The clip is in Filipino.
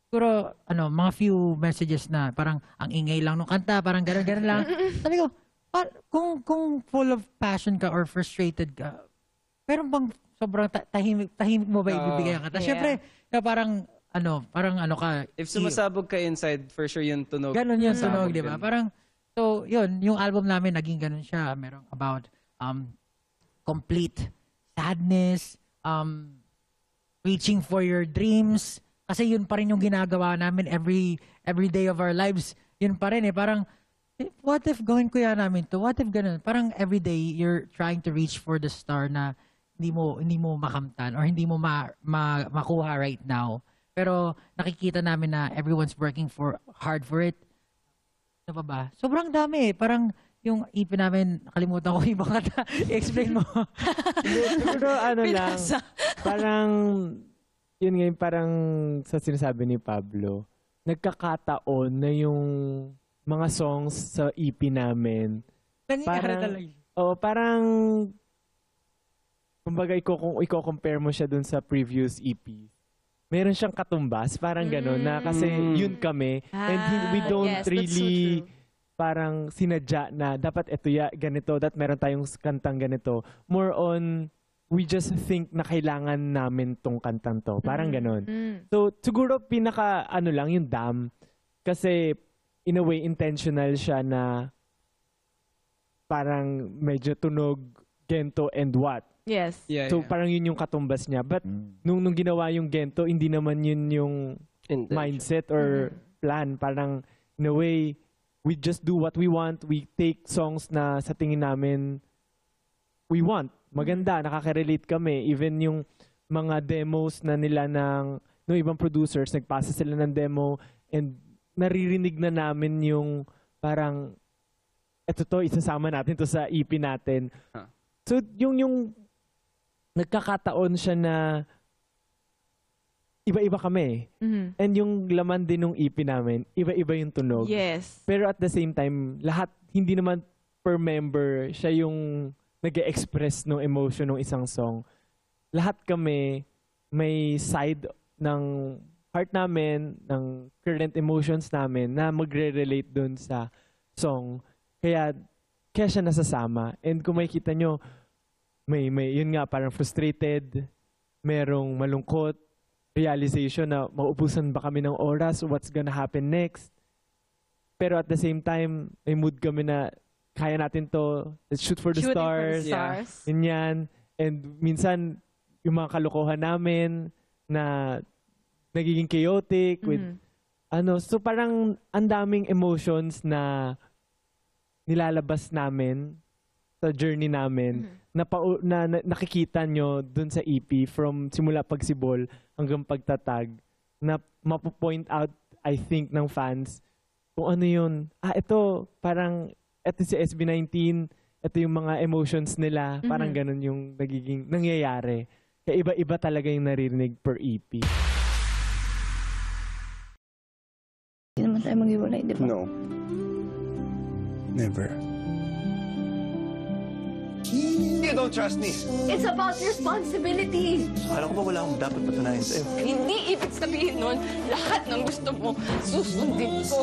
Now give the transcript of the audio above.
siguro, mga few messages na parang ang ingay lang nung kanta, parang gano'n-gano'n lang. Sabi ko, kung full of passion ka or frustrated ka, pero bang sobrang tahimik mo ba ibibigay ang kanta? Yeah. Siyempre, parang ka. If sumasabog ka inside, for sure yung tunog. Ganon yung tunog, Sabog di ba? yun. Parang, so, yun, yung album namin, naging ganon siya. Merong about complete sadness, reaching for your dreams. Kasi yun pa rin yung ginagawa namin every day of our lives. Yun pa rin eh. Parang, what if gawin ko yan namin to? What if ganun? Parang every day, you're trying to reach for the star na hindi mo makamtan or hindi mo makuha right now. Pero nakikita namin na everyone's working hard for it. Ano pa ba? Sobrang dami eh. Parang yung EP namin, nakalimutan ko yung ibang kata. I-explain mo. Siguro lang, parang, yun ngayon parang sa sinasabi ni Pablo, nagkakataon na yung mga songs sa EP namin, parang, kumbaga kung i-compare mo siya dun sa previous EP, meron siyang katumbas, parang gano'n, na kasi yun kami, and we don't really, parang sinadya na dapat ito ganito, that meron tayong kantang ganito. More on, we just think na kailangan namin tong kantang to. Parang ganon. So, siguro pinaka, lang, yung Damn. Kasi, in a way, intentional siya na parang medyo tunog, gento, and what. Yes. Yeah, So, yeah. parang yun yung katumbas niya. But, nung ginawa yung gento, hindi naman yun yung mindset or plan. Parang, in a way, we just do what we want. We take songs na sa tingin namin we want. Maganda, nakaka-relate kami. Even yung mga demos na nila ng ibang producers, nagpasa sila ng demo and naririnig na namin yung parang isasama natin to sa EP natin. So yung nagkakataon siya na iba-iba kami. And yung laman din ng EP namin, iba-iba yung tunog. Yes. Pero at the same time, lahat, hindi naman per member, siya yung nag-express ng emotion ng isang song. Lahat kami may side ng heart namin, ng current emotions namin na magre-relate dun sa song. Kaya siya nasasama. And kung makikita nyo, may yun nga, parang frustrated, merong malungkot, realization na maubusan ba kami ng oras, what's gonna happen next. Pero at the same time, may mood kami na kaya natin to, let's shoot for the stars. Yeah. Ganyan. And minsan, yung mga kalokohan namin na nagiging chaotic with so parang ang daming emotions na nilalabas namin sa journey namin na nakikita nyo dun sa EP from simula pagsibol hanggang pagtatag na mapo-point out, I think, ng fans kung ano yun. Ito, parang ito si SB19, ito yung mga emotions nila, parang ganun yung nagiging nangyayari. Kaya iba-iba talaga yung naririnig per EP. Hindi naman tayo maghiwalay, di ba? No. Never. You don't trust me. It's about responsibility. Akala ko ba wala akong dapat patunayan sa'yo? Hindi ibig sabihin nun, lahat ng gusto mo, susundin ko.